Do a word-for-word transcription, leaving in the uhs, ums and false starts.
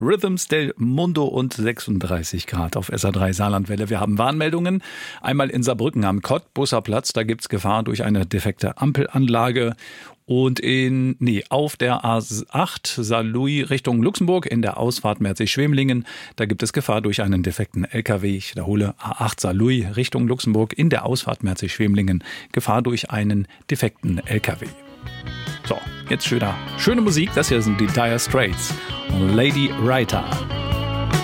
Rhythms del Mundo und sechsunddreißig Grad auf S A drei Saarlandwelle. Wir haben Warnmeldungen. Einmal in Saarbrücken am Cottbusser Platz, da gibt's Gefahr durch eine defekte Ampelanlage. Und in, nee, auf der A acht Saarlouis Richtung Luxemburg in der Ausfahrt Merzig-Schwemlingen, da gibt es Gefahr durch einen defekten L K W. Ich wiederhole, A acht Saarlouis Richtung Luxemburg in der Ausfahrt Merzig-Schwemlingen, Gefahr durch einen defekten L K W. So, jetzt schöner, schöne Musik. Das hier sind die Dire Straits. Lady Writer.